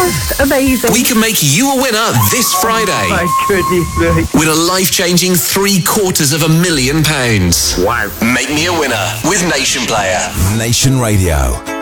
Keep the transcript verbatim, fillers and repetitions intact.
just amazing. We can make you a winner this Friday. Oh my goodness me. With a life-changing three quarters of a million pounds. Wow. Make me a winner with Nation Player. Nation Radio.